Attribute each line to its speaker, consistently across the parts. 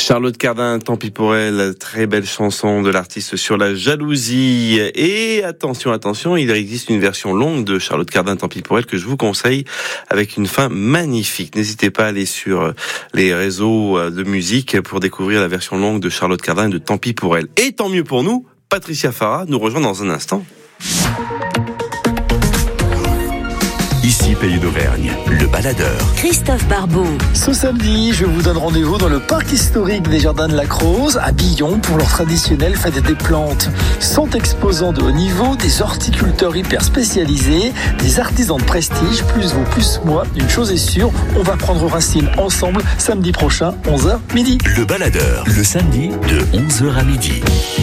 Speaker 1: Charlotte Cardin, tant pis pour elle, très belle chanson de l'artiste sur la jalousie. Et attention, il existe une version longue de Charlotte Cardin, tant pis pour elle, que je vous conseille, avec une fin magnifique. N'hésitez pas à aller sur les réseaux de musique pour découvrir la version longue de Charlotte Cardin de Tant pis pour elle. Et tant mieux pour nous, Patricia Farah nous rejoint dans un instant.
Speaker 2: Ici, Pays d'Auvergne, le baladeur.
Speaker 3: Christophe Barbeau.
Speaker 4: Ce samedi, je vous donne rendez-vous dans le parc historique des Jardins de la Crause, à Billon, pour leur traditionnelle fête des plantes. 100 exposants de haut niveau, des horticulteurs hyper spécialisés, des artisans de prestige, plus vous, plus moi. Une chose est sûre, on va prendre racine ensemble samedi prochain, 11h midi.
Speaker 2: Le baladeur, le samedi de 11h à midi.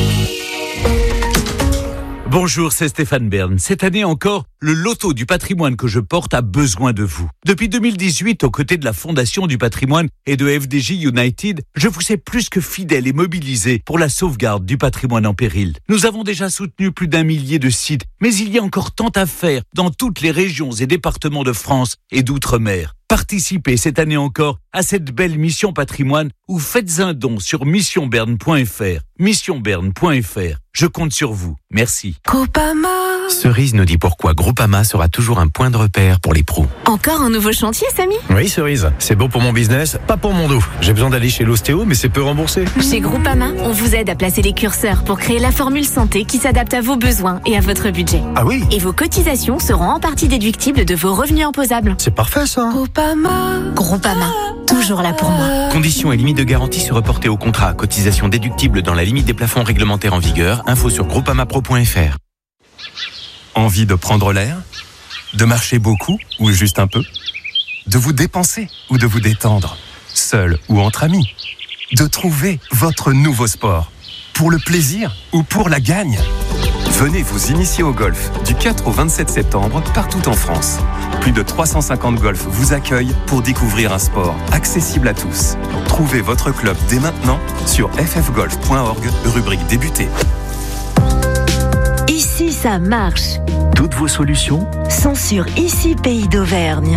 Speaker 5: Bonjour, c'est Stéphane Bern. Cette année encore, le loto du patrimoine que je porte a besoin de vous. Depuis 2018, aux côtés de la Fondation du patrimoine et de FDJ United, je vous sais plus que fidèle et mobilisé pour la sauvegarde du patrimoine en péril. Nous avons déjà soutenu plus d'1 millier de sites, mais il y a encore tant à faire dans toutes les régions et départements de France et d'outre-mer. Participez cette année encore à cette belle mission patrimoine ou faites un don sur missionberne.fr. Missionberne.fr. Je compte sur vous. Merci.
Speaker 3: Groupama.
Speaker 6: Cerise nous dit pourquoi Groupama sera toujours un point de repère pour les pros.
Speaker 3: Encore un nouveau chantier, Samy?
Speaker 7: Oui, Cerise, c'est bon pour mon business, pas pour mon dos. J'ai besoin d'aller chez l'ostéo, mais c'est peu remboursé.
Speaker 3: Chez Groupama, on vous aide à placer les curseurs pour créer la formule santé qui s'adapte à vos besoins et à votre budget.
Speaker 7: Ah oui?
Speaker 3: Et vos cotisations seront en partie déductibles de vos revenus imposables.
Speaker 7: C'est parfait ça.
Speaker 3: Groupama, toujours là pour moi.
Speaker 6: Conditions et limites de garantie se reporter au contrat. Cotisation déductible dans la limite des plafonds réglementaires en vigueur. Info sur groupamapro.fr. Envie de prendre l'air? De marcher beaucoup ou juste un peu? De vous dépenser ou de vous détendre? Seul ou entre amis? De trouver votre nouveau sport? Pour le plaisir ou pour la gagne? Venez vous initier au golf du 4 au 27 septembre partout en France. Plus de 350 golfs vous accueillent pour découvrir un sport accessible à tous. Trouvez votre club dès maintenant sur ffgolf.org, rubrique débuter.
Speaker 3: Ici, ça marche.
Speaker 2: Toutes vos solutions
Speaker 3: Sont sur Ici, Pays d'Auvergne.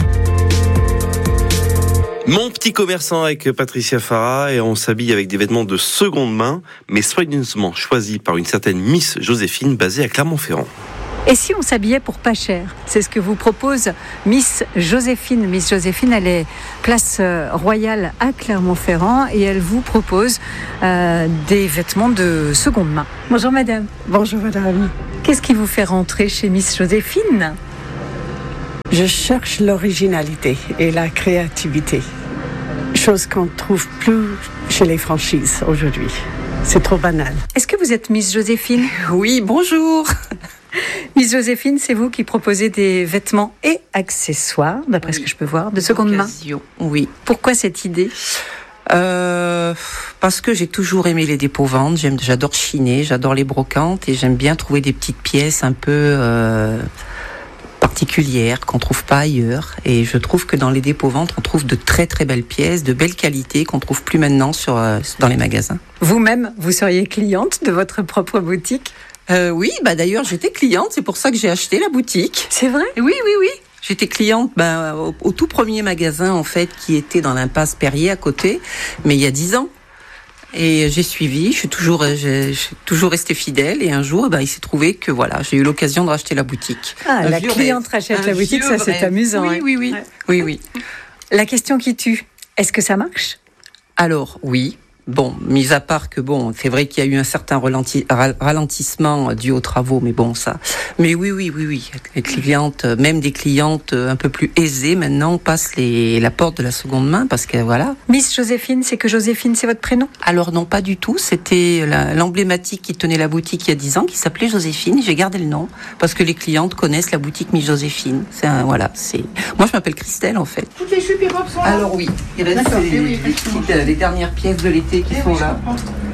Speaker 1: Mon petit commerçant avec Patricia Farah, et on s'habille avec des vêtements de seconde main, mais soigneusement choisis par une certaine Miss Joséphine basée à Clermont-Ferrand.
Speaker 8: Et si on s'habillait pour pas cher? C'est ce que vous propose Miss Joséphine. Miss Joséphine, elle est place Royale à Clermont-Ferrand et elle vous propose des vêtements de seconde main. Bonjour madame.
Speaker 9: Bonjour madame.
Speaker 8: Qu'est-ce qui vous fait rentrer chez Miss Joséphine?
Speaker 9: Je cherche l'originalité et la créativité. Chose qu'on ne trouve plus chez les franchises aujourd'hui. C'est trop banal.
Speaker 8: Est-ce que vous êtes Miss Joséphine?
Speaker 9: Oui, bonjour.
Speaker 8: Miss Joséphine, c'est vous qui proposez des vêtements et accessoires, d'après ce que je peux voir, de seconde main.
Speaker 10: Oui.
Speaker 8: Pourquoi cette idée?
Speaker 10: Parce que j'ai toujours aimé les dépôt-ventes. J'adore chiner, j'adore les brocantes et j'aime bien trouver des petites pièces un peu particulières qu'on trouve pas ailleurs. Et je trouve que dans les dépôts-ventes, on trouve de très très belles pièces, de belles qualités qu'on trouve plus maintenant dans les magasins.
Speaker 8: Vous-même, vous seriez cliente de votre propre boutique?
Speaker 10: Oui, d'ailleurs j'étais cliente, c'est pour ça que j'ai acheté la boutique.
Speaker 8: C'est vrai?
Speaker 10: Oui. J'étais cliente au tout premier magasin en fait qui était dans l'impasse Perrier à côté, mais il y a 10 ans. Et j'ai suivi, je suis toujours restée fidèle et un jour il s'est trouvé que voilà, j'ai eu l'occasion de racheter la boutique.
Speaker 8: Ah, la cliente rachète la boutique, ça c'est amusant.
Speaker 10: Oui.
Speaker 8: La question qui tue, est-ce que ça marche?
Speaker 10: Alors oui. Bon, mis à part que c'est vrai qu'il y a eu un certain ralentissement dû aux travaux, mais ça. Mais oui. Les clientes, même des clientes un peu plus aisées maintenant passent la porte de la seconde main parce que voilà.
Speaker 8: Miss Joséphine, c'est que Joséphine, c'est votre prénom?
Speaker 10: Alors non, pas du tout. C'était l'emblématique qui tenait la boutique il y a 10 ans, qui s'appelait Joséphine. J'ai gardé le nom parce que les clientes connaissent la boutique Miss Joséphine. Moi, je m'appelle Christelle en fait.
Speaker 9: Toutes les jupes et robes sont là.
Speaker 10: Alors oui, il reste les dernières pièces de l'été qui sont là.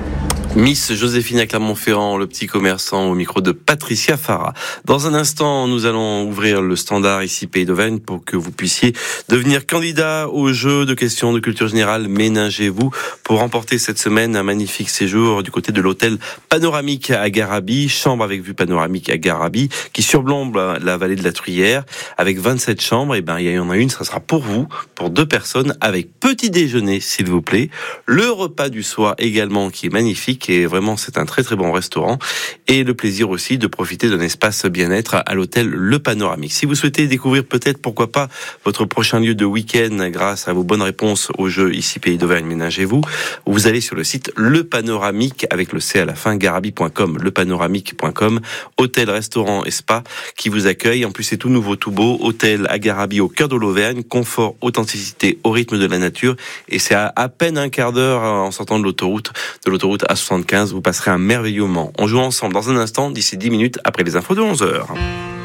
Speaker 1: Miss Joséphine à Clermont-Ferrand, le petit commerçant au micro de Patricia Farah. Dans un instant, nous allons ouvrir le standard ici Pays d'Auvergne pour que vous puissiez devenir candidat au jeu de questions de culture générale. Ménagez-vous pour remporter cette semaine un magnifique séjour du côté de l'hôtel panoramique à Garabi, chambre avec vue panoramique à Garabi, qui surplombe la vallée de la Truyère avec 27 chambres. Et il y en a une, ça sera pour vous, pour 2 personnes avec petit déjeuner, s'il vous plaît. Le repas du soir également qui est magnifique. Et vraiment, c'est un très très bon restaurant. Et le plaisir aussi de profiter d'un espace bien-être à l'hôtel Le Panoramique. Si vous souhaitez découvrir peut-être, pourquoi pas, votre prochain lieu de week-end grâce à vos bonnes réponses au jeu ici Pays d'Auvergne, ménagez-vous, vous allez sur le site Le Panoramique avec le C à la fin, garabi.com, lepanoramique.com, hôtel, restaurant et spa qui vous accueille. En plus, c'est tout nouveau, tout beau. Hôtel à Garabi au cœur de l'Auvergne, confort, authenticité au rythme de la nature. Et c'est à peine un quart d'heure en sortant de l'autoroute A75, vous passerez un merveilleux moment. On joue ensemble dans un instant, d'ici 10 minutes après les infos de 11h.